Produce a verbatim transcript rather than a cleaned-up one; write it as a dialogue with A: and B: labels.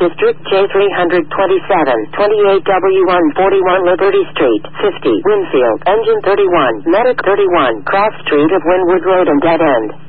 A: District, J three twenty-seven, twenty-eight W one forty-one Liberty Street, fifty, Winfield, Engine thirty-one, Medic thirty-one, Cross Street of Wynwood Road and Dead End.